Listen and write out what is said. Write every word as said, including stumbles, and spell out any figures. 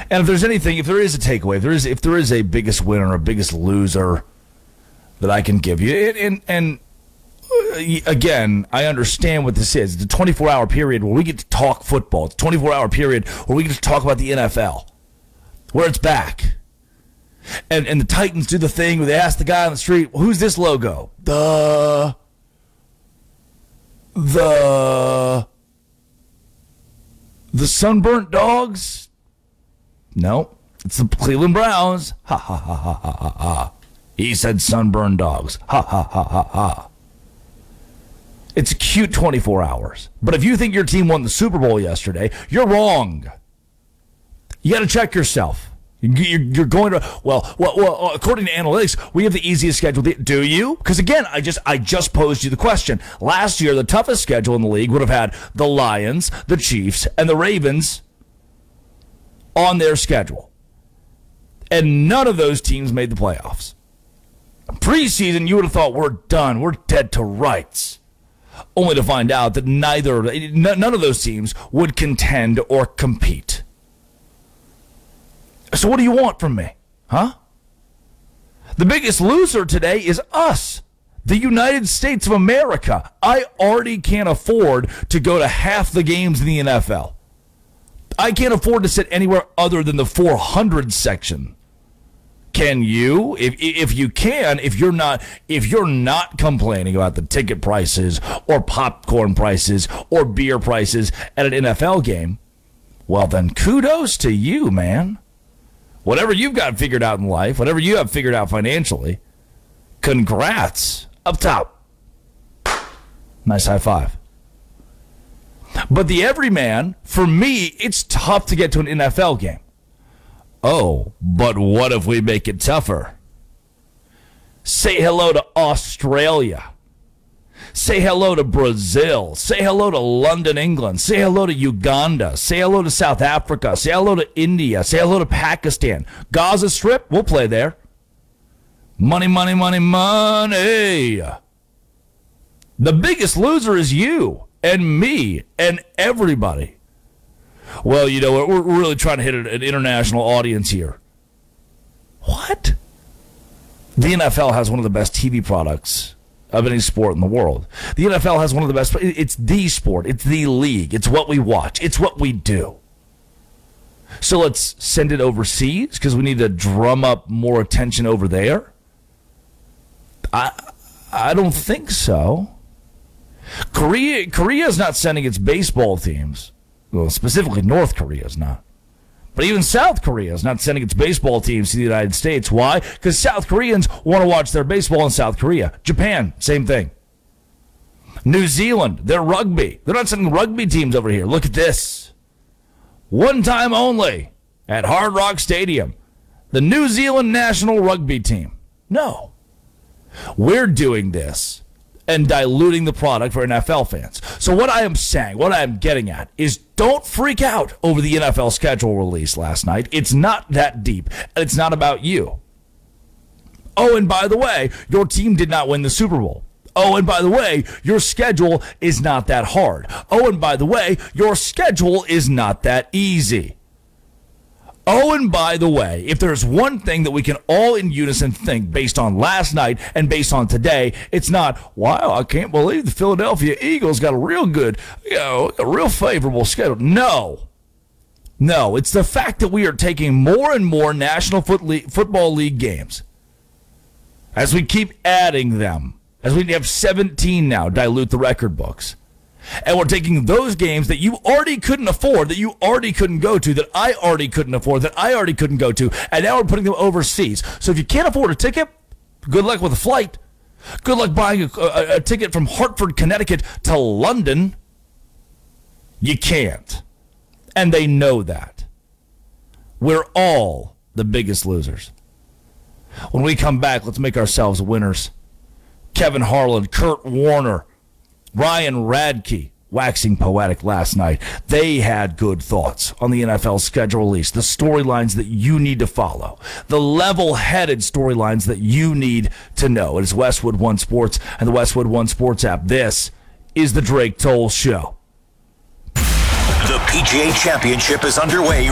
And if there's anything, if there is a takeaway, if there is, if there is a biggest winner or a biggest loser that I can give you, and, and, and again, I understand what this is. It's a twenty-four hour period where we get to talk football. It's a twenty-four hour period where we get to talk about the N F L, where it's back. And and the Titans do the thing where they ask the guy on the street, who's this logo? The, the, the Sunburnt Dogs? No, it's the Cleveland Browns. Ha, ha, ha, ha, ha, ha, ha. He said Sunburned Dogs. Ha, ha, ha, ha, ha. It's a cute twenty-four hours. But if you think your team won the Super Bowl yesterday, you're wrong. You got to check yourself. You're going to, well, well, well, according to analytics, we have the easiest schedule. Do you? Because again, I just I just posed you the question. Last year, the toughest schedule in the league would have had the Lions, the Chiefs, and the Ravens on their schedule. And none of those teams made the playoffs. Preseason, you would have thought, we're done. We're dead to rights. Only to find out that neither, none of those teams would contend or compete. So what do you want from me? Huh? The biggest loser today is us, the United States of America. I already can't afford to go to half the games in the N F L. I can't afford to sit anywhere other than the four hundred section. Can you? If if you can, if you're not if you're not complaining about the ticket prices or popcorn prices or beer prices at an N F L game, well then kudos to you, man. Whatever you've got figured out in life, whatever you have figured out financially, congrats. Up top. Nice high five. But the everyman, for me, it's tough to get to an N F L game. Oh, but what if we make it tougher? Say hello to Australia. Say hello to Brazil. Say hello to London, England. Say hello to Uganda. Say hello to South Africa. Say hello to India. Say hello to Pakistan. Gaza Strip, we'll play there. Money, money, money, money. The biggest loser is you and me and everybody. Well, you know, we're really trying to hit an international audience here. What? The N F L has one of the best T V products of any sport in the world. The N F L has one of the best. It's the sport. It's the league. It's what we watch. It's what we do. So let's send it overseas because we need to drum up more attention over there. I I don't think so. Korea Korea's not sending its baseball teams. Well, specifically North Korea's not. But even South Korea is not sending its baseball teams to the United States. Why? Because South Koreans want to watch their baseball in South Korea. Japan, same thing. New Zealand, their rugby. They're not sending rugby teams over here. Look at this. One time only at Hard Rock Stadium. The New Zealand national rugby team. No. We're doing this and diluting the product for N F L fans. So what I am saying, what I am getting at, is don't freak out over the N F L schedule release last night. It's not that deep, and it's not about you. Oh, and by the way, your team did not win the Super Bowl. Oh, and by the way, your schedule is not that hard. Oh, and by the way, your schedule is not that easy. Oh, and by the way, if there's one thing that we can all in unison think based on last night and based on today, it's not, wow, I can't believe the Philadelphia Eagles got a real good, you know, a real favorable schedule. No. No, it's the fact that we are taking more and more National Foot League, Football League games. As we keep adding them, as we have seventeen now, dilute the record books. And we're taking those games that you already couldn't afford, that you already couldn't go to, that I already couldn't afford, that I already couldn't go to, and now we're putting them overseas. So if you can't afford a ticket, good luck with a flight. Good luck buying a, a, a ticket from Hartford, Connecticut to London. You can't. And they know that. We're all the biggest losers. When we come back, let's make ourselves winners. Kevin Harlan, Kurt Warner, Ryan Radke, waxing poetic last night. They had good thoughts on the N F L schedule release, the storylines that you need to follow, the level-headed storylines that you need to know. It is Westwood One Sports and the Westwood One Sports app. This is the Drake Toll Show. The P G A Championship is underway